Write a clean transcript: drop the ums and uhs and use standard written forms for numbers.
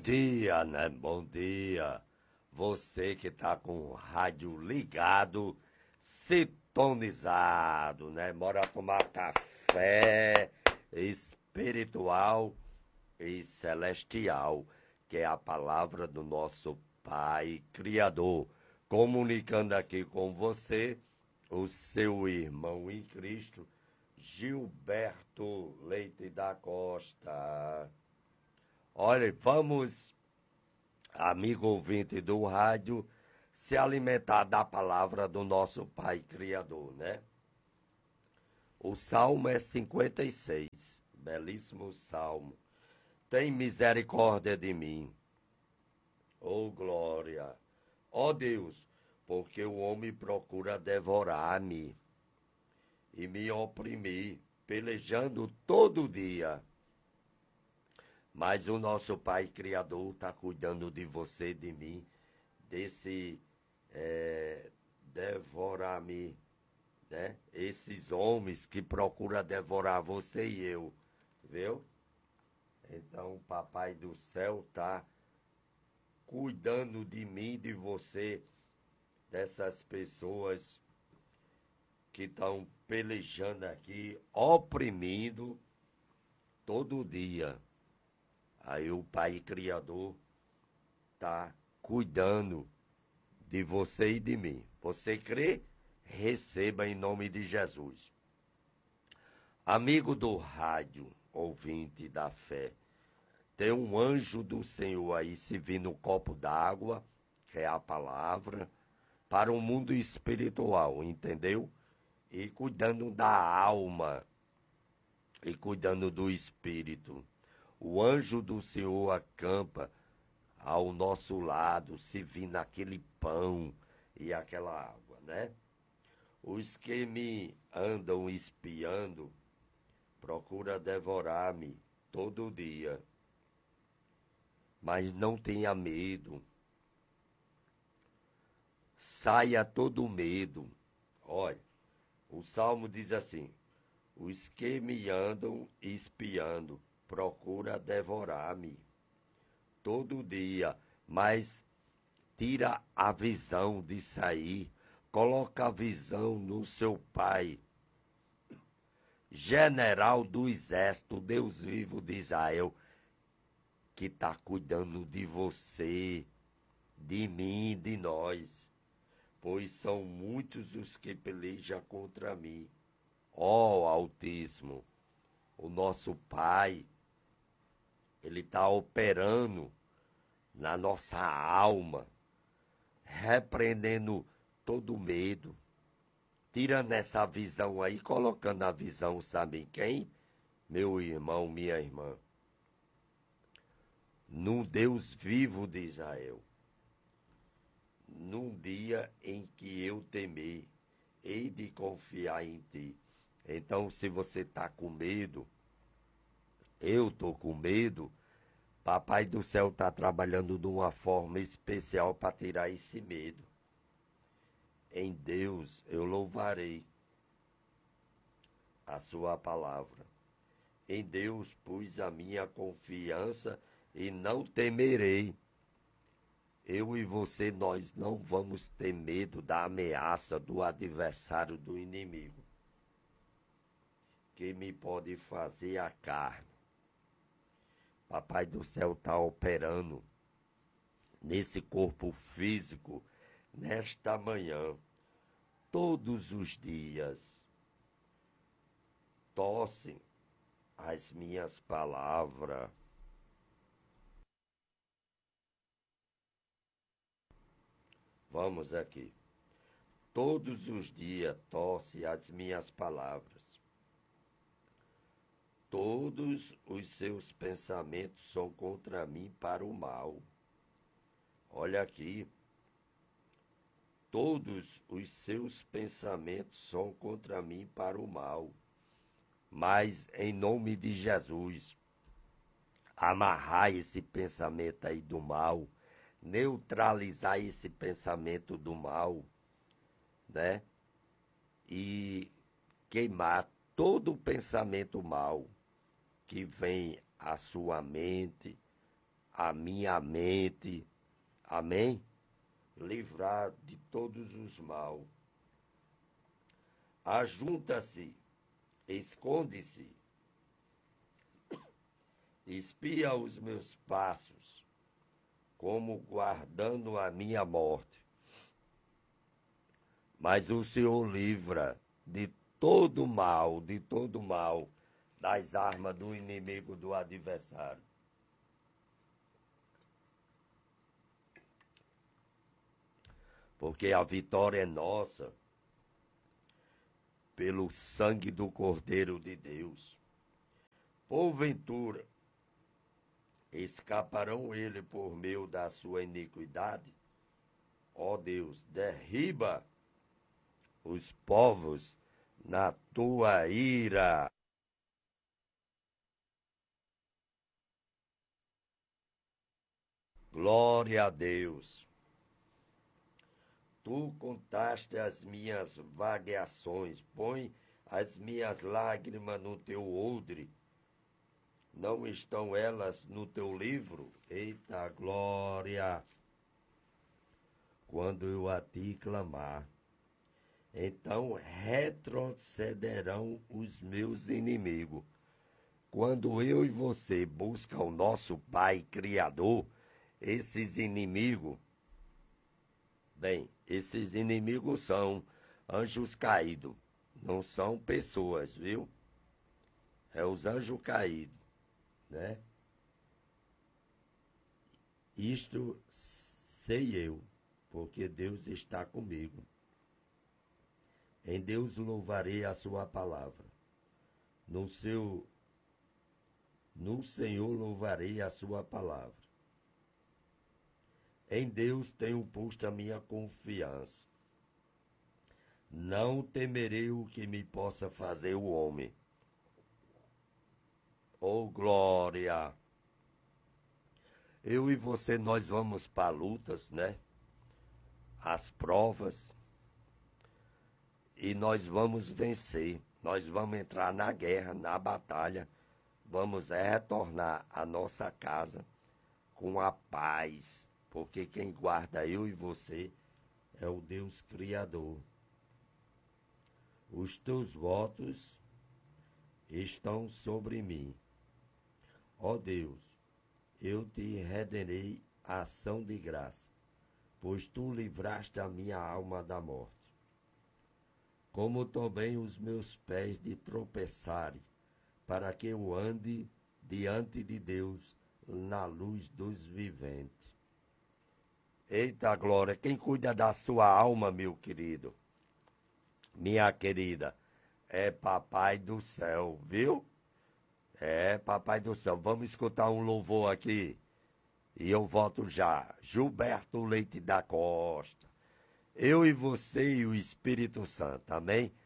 dia, né? Bom dia. Você que tá com o rádio ligado, sintonizado, né? Bora tomar café espiritual e celestial, que é a palavra do nosso Pai Criador. Comunicando aqui com você, o seu irmão em Cristo, Gilberto Leite da Costa. Olha, vamos, amigo ouvinte do rádio, se alimentar da palavra do nosso Pai Criador, né? O Salmo é 56, belíssimo Salmo. Tem misericórdia de mim, oh glória, ó Deus, porque o homem procura devorar-me e me oprimir, pelejando todo dia. Mas o nosso Pai Criador está cuidando de você, de mim, desse devorar-me, né? Esses homens que procuram devorar você e eu, viu? Então o Papai do Céu está cuidando de mim, de você, dessas pessoas que estão pelejando aqui, oprimindo todo dia. Aí o Pai Criador está cuidando de você e de mim. Você crê? Receba em nome de Jesus. Amigo do rádio, ouvinte da fé, tem um anjo do Senhor aí servindo um copo d'água, que é a palavra, para o mundo espiritual, entendeu? E cuidando da alma, e cuidando do espírito. O anjo do Senhor acampa ao nosso lado, servindo aquele pão e aquela água, né? Os que me andam espiando procuram devorar-me todo dia. Mas não tenha medo. Saia todo medo. Olha, o Salmo diz assim: os que me andam espiando procura devorar-me todo dia, mas tira a visão de sair, coloca a visão no seu Pai, general do exército, Deus vivo de Israel, que está cuidando de você, de mim, de nós, pois são muitos os que pelejam contra mim. Ó Altíssimo, o nosso Pai, Ele está operando na nossa alma, repreendendo todo medo, tirando essa visão aí, colocando a visão, sabe quem? Meu irmão, minha irmã, num Deus vivo de Israel, num dia em que eu temer, hei de confiar em ti. Então, se você está com medo, eu estou com medo, Papai do Céu está trabalhando de uma forma especial para tirar esse medo. Em Deus eu louvarei a sua palavra. Em Deus pus a minha confiança e não temerei. Eu e você, nós não vamos ter medo da ameaça do adversário, do inimigo, que me pode fazer a carne. Papai do Céu está operando nesse corpo físico, nesta manhã, todos os dias. Tossem as minhas palavras. Vamos aqui. Todos os dias tosse as minhas palavras. Todos os seus pensamentos são contra mim para o mal. Olha aqui. Todos os seus pensamentos são contra mim para o mal. Mas, em nome de Jesus, amarrar esse pensamento aí do mal, neutralizar esse pensamento do mal, né? E queimar todo o pensamento mal que vem à sua mente, a minha mente, amém? Livrar de todos os mal. Ajunta-se, esconde-se, espia os meus passos, como guardando a minha morte. Mas o Senhor livra de todo mal, das armas do inimigo, do adversário. Porque a vitória é nossa, pelo sangue do Cordeiro de Deus. Porventura, escaparão ele por meio da sua iniquidade? Ó Deus, derriba os povos na tua ira. Glória a Deus. Tu contaste as minhas vagueações, põe as minhas lágrimas no teu odre. Não estão elas no teu livro? Eita glória! Quando eu a ti clamar, então retrocederão os meus inimigos. Quando eu e você buscam o nosso Pai Criador, esses inimigos, esses inimigos são anjos caídos, não são pessoas, viu? É os anjos caídos, né? Isto sei eu, porque Deus está comigo. Em Deus louvarei a sua palavra. No Senhor louvarei a sua palavra. Em Deus tenho posto a minha confiança. Não temerei o que me possa fazer o homem. Oh, glória! Eu e você, nós vamos para lutas, né? As provas. E nós vamos vencer. Nós vamos entrar na guerra, na batalha. Vamos retornar à nossa casa com a paz. Porque quem guarda eu e você é o Deus Criador. Os teus votos estão sobre mim. Ó Deus, eu te renderei ação de graça, pois tu livraste a minha alma da morte. Como também os meus pés de tropeçarem, para que eu ande diante de Deus na luz dos viventes. Eita glória, quem cuida da sua alma, meu querido, minha querida, é Papai do Céu, viu? É Papai do Céu. Vamos escutar um louvor aqui. E eu volto já. Gilberto Leite da Costa. Eu e você e o Espírito Santo, amém?